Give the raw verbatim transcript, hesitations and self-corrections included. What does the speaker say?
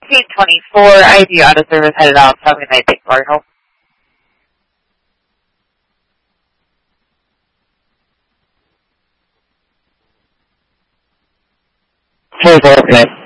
sixteen twenty-four, I D Auto Service headed out seventy-nine Big Cardinal. Hey, okay.